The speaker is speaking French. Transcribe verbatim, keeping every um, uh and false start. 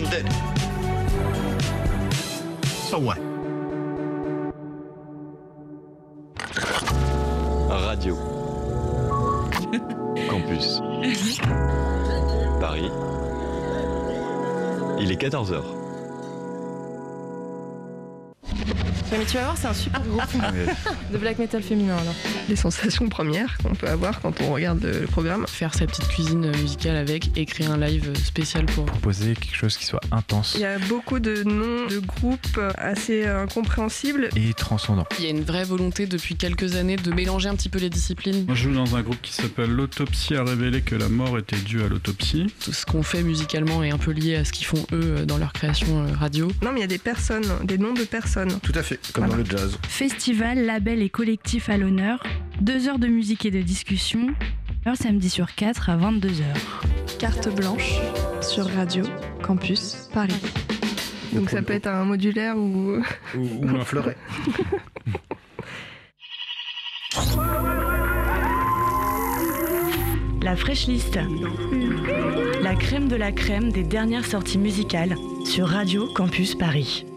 and dead. So what? Radio. Campus. Paris. Il est quatorze heures. Mais tu vas voir, c'est un super groupe de black metal féminin alors. Les sensations premières qu'on peut avoir quand on regarde le programme. Faire sa petite cuisine musicale avec et créer un live spécial pour... Proposer quelque chose qui soit intense. Il y a beaucoup de noms de groupes assez incompréhensibles. Et transcendants. Il y a une vraie volonté depuis quelques années de mélanger un petit peu les disciplines. Moi je joue dans un groupe qui s'appelle L'autopsie a révélé que la mort était due à l'autopsie. Tout ce qu'on fait musicalement est un peu lié à ce qu'ils font eux dans leur création radio. Non mais il y a des personnes, des noms de personnes. Tout à fait, comme Voilà. dans le jazz. Festival, label et collectif à l'honneur. Deux heures de musique et de discussion. Un samedi sur quatre à vingt-deux heures. Carte blanche sur Radio Campus Paris. Donc ça peut être un modulaire ou... Ou, ou un fleuret. La Fresh List. La crème de la crème des dernières sorties musicales sur Radio Campus Paris.